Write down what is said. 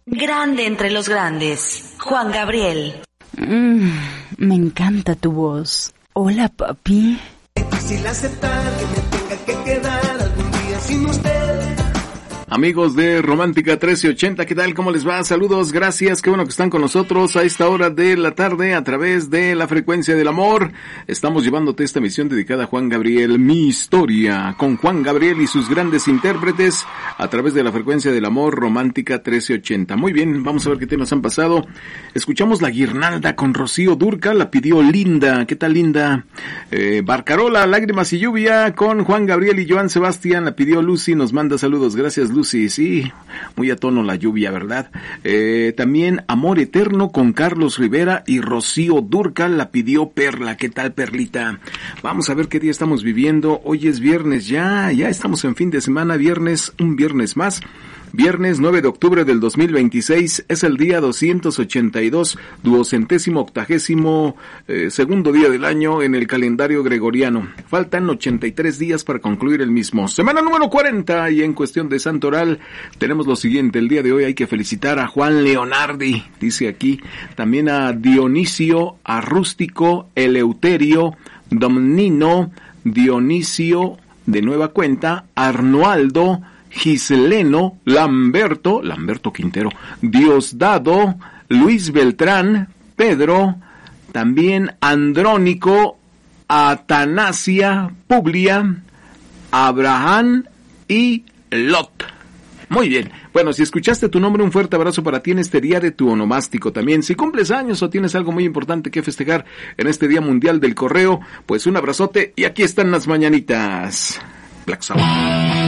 Grande entre los grandes, Juan Gabriel. Me encanta tu voz. Hola, papi. Es difícil aceptar que me tenga que quedar algún día sin usted. Amigos de Romántica 1380, ¿qué tal? ¿Cómo les va? Saludos, gracias, qué bueno que están con nosotros a esta hora de la tarde a través de la frecuencia del amor. Estamos llevándote esta emisión dedicada a Juan Gabriel, Mi Historia, con Juan Gabriel y sus grandes intérpretes a través de la frecuencia del amor, Romántica 1380. Muy bien, vamos a ver qué temas han pasado. Escuchamos La Guirnalda con Rocío Dúrcal, la pidió Linda. ¿Qué tal, Linda? Barcarola, Lágrimas y Lluvia con Juan Gabriel y Joan Sebastián, la pidió Lucy, nos manda saludos, gracias Lucy. Sí, muy a tono la lluvia, ¿verdad? También Amor Eterno con Carlos Rivera y Rocío Dúrcal, la pidió Perla. ¿Qué tal, Perlita? Vamos a ver qué día estamos viviendo. Hoy es viernes, ya estamos en fin de semana, un viernes más. Viernes 9 de octubre del 2026 es el día 282, 280º segundo día del año en el calendario gregoriano. Faltan 83 días para concluir el mismo. Semana número 40 y en cuestión de santoral tenemos lo siguiente. El día de hoy hay que felicitar a Juan Leonardi, dice aquí. También a Dionisio, a Rústico, Eleuterio, Domnino, Dionisio, de nueva cuenta, Arnoaldo, Gisleno, Lamberto Quintero, Diosdado, Luis Beltrán, Pedro, también Andrónico, Atanasia, Publia, Abraham y Lot. Muy bien. Bueno, si escuchaste tu nombre, un fuerte abrazo para ti en este día de tu onomástico. También, si cumples años o tienes algo muy importante que festejar en este Día Mundial del Correo, pues un abrazote y aquí están las mañanitas. Black Sabbath.